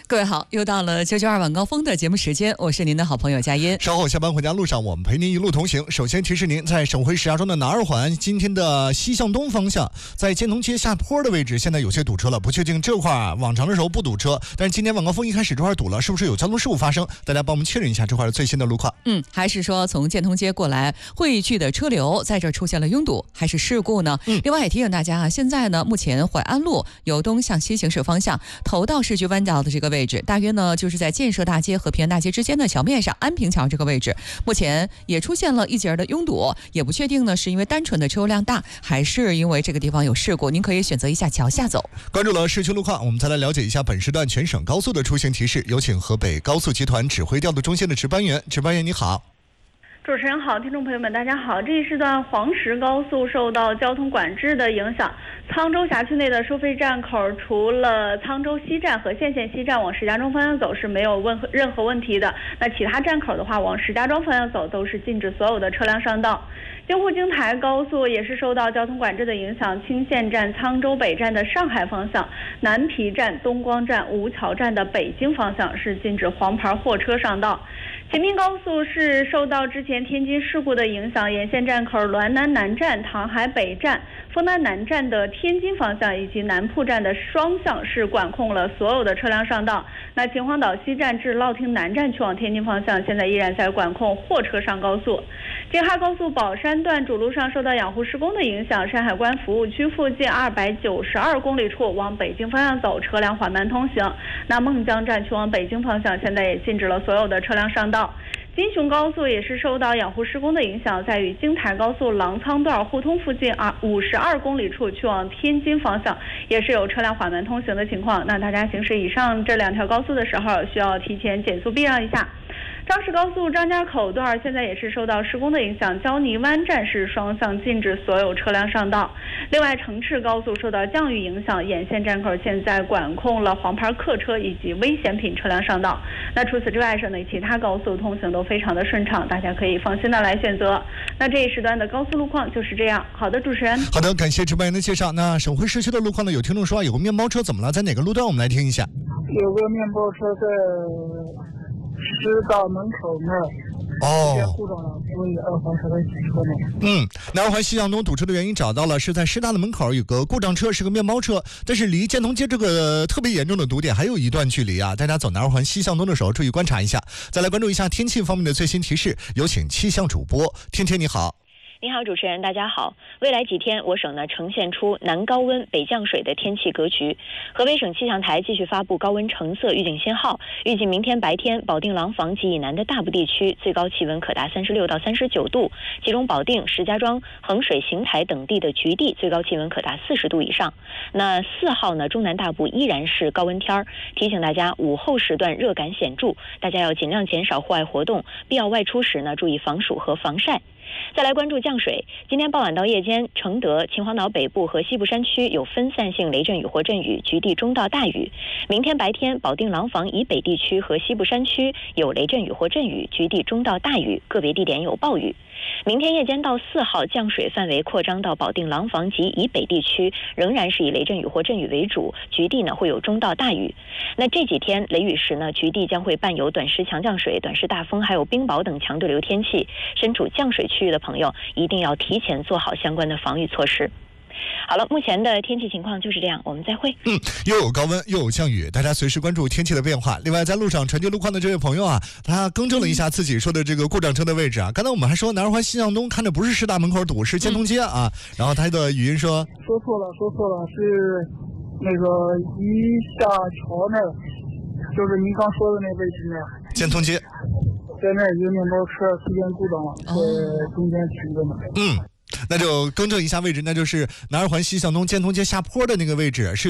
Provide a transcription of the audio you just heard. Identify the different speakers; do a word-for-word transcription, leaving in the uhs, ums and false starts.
Speaker 1: 各位好，又到了九九二晚高峰的节目时间，我是您的好朋友佳音。
Speaker 2: 稍后下班回家路上，我们陪您一路同行。首先提示您，在省会石家庄的南二环今天的西向东方向，在建农街下坡的位置，现在有些堵车了。不确定这块儿往常的时候不堵车，但是今天晚高峰一开始这块堵了，是不是有交通事故发生？大家帮我们确认一下这块的最新的路况。
Speaker 1: 嗯，还是说从建通街过来汇聚的车流在这儿出现了拥堵，还是事故呢？嗯，另外也提醒大家啊，现在呢，目前淮安路由东向西行驶方向，头到市区弯道的这个位置，大约呢就是在建设大街和平安大街之间的小面上安平桥这个位置，目前也出现了一节的拥堵，也不确定呢是因为单纯的车流量大，还是因为这个地方有事故，您可以选择一下桥下走。
Speaker 2: 关注了市区路况，我们再来了解一下本时段全省高速的出行提示。有请河北高速集团指挥调度中心的值班员，值班员你好。
Speaker 3: 主持人好，听众朋友们大家好。这一时段黄石高速受到交通管制的影响，沧州辖区内的收费站口除了沧州西站和县县西站往石家庄方向走是没有问任何问题的，那其他站口的话往石家庄方向走都是禁止所有的车辆上道。京沪京台高速也是受到交通管制的影响，青县站、沧州北站的上海方向，南皮站、东光站、吴桥站的北京方向是禁止黄牌货车上道。秦滨高速是受到之前天津事故的影响，沿线站口滦南南站、唐海北站、丰南南站的天津方向以及南铺站的双向是管控了所有的车辆上道。那秦皇岛西站至乐亭南站去往天津方向现在依然在管控货车上高速。京哈高速宝山段主路上受到养护施工的影响，山海关服务区附近二百九十二公里处往北京方向走车辆缓慢通行。那孟江站去往北京方向现在也禁止了所有的车辆上道。金雄高速也是受到养护施工的影响，在与京台高速郎沧段互通附近啊五十二公里处去往天津方向也是有车辆缓慢通行的情况。那大家行驶以上这两条高速的时候，需要提前减速避让一下。张石高速张家口段现在也是受到施工的影响，胶泥湾站是双向禁止所有车辆上道。另外，成赤高速受到降雨影响，沿线站口现在管控了黄牌客车以及危险品车辆上道。那除此之外，省内其他高速通行都非常的顺畅，大家可以放心的来选择。那这一时段的高速路况就是这样。好的，主持人。
Speaker 2: 好的，感谢值班员的介绍。那省会市区的路况呢？有听众说有个面包车怎么了？在哪个路段？我们来听一下。
Speaker 4: 有个面包车在师大门口那儿，
Speaker 2: 哦，
Speaker 4: 故障了，所以二环才会堵车呢。
Speaker 2: 嗯，南二环西向东堵车的原因找到了，是在师大的门口有个故障车，是个面包车，但是离建通街这个特别严重的堵点还有一段距离啊！大家走南二环西向东的时候注意观察一下。再来关注一下天气方面的最新提示，有请气象主播天天你好。
Speaker 5: 你好，主持人，大家好。未来几天，我省呢呈现出南高温、北降水的天气格局。河北省气象台继续发布高温橙色预警信号，预计明天白天，保定廊坊及以南的大部地区最高气温可达三十六到三十九度，其中保定、石家庄、衡水、邢台等地的局地最高气温可达四十度以上。那四号呢，中南大部依然是高温天儿，提醒大家午后时段热感显著，大家要尽量减少户外活动，必要外出时呢，注意防暑和防晒。再来关注降水，今天傍晚到夜间，承德、秦皇岛北部和西部山区有分散性雷阵雨或阵雨，局地中到大雨。明天白天，保定廊坊以北地区和西部山区有雷阵雨或阵雨，局地中到大雨，个别地点有暴雨。明天夜间到四号，降水范围扩张到保定廊坊及以北地区，仍然是以雷阵雨或阵雨为主，局地呢会有中到大雨。那这几天雷雨时呢，局地将会伴有短时强降水、短时大风，还有冰雹等强对流天气。身处降水区域的朋友一定要提前做好相关的防御措施。好了，目前的天气情况就是这样，我们再会。
Speaker 2: 嗯，又有高温又有降雨，大家随时关注天气的变化。另外，在路上传递路况的这位朋友啊，他更正了一下自己说的这个故障车的位置啊。刚才我们还说南二环西向东看着不是师大门口堵，是建通街啊。然后他的语音说
Speaker 4: 说错了，说错了，是那个一下桥那儿，就是您刚说的那位置那儿。
Speaker 2: 建通街，
Speaker 4: 在那儿一个面包车出现故障了，在中间停着呢。
Speaker 2: 嗯。那就更正一下位置，那就是南二环西向东建通街下坡的那个位置是。